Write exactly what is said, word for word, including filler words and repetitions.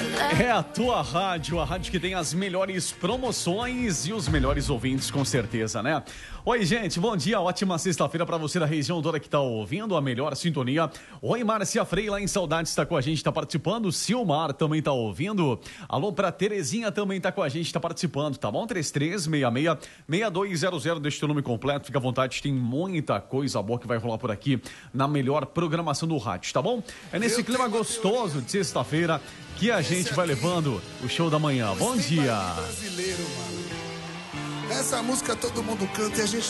É a tua rádio, a rádio que tem as melhores promoções e os melhores ouvintes, com certeza, né? Oi, gente, bom dia, ótima sexta-feira pra você da região toda que tá ouvindo a melhor sintonia. Oi, Márcia Frei, lá em Saudades, tá com a gente, tá participando. Silmar também tá ouvindo. Alô, pra Terezinha também tá com a gente, tá participando, tá bom? três três seis seis, seis dois zero zero, deixa o teu nome completo, fica à vontade, tem muita coisa boa que vai rolar por aqui na melhor programação do rádio, tá bom? É nesse clima gostoso de sexta-feira que a gente vai levando o show da manhã. Bom dia. Brasileiro, mano. Essa música todo mundo canta e a gente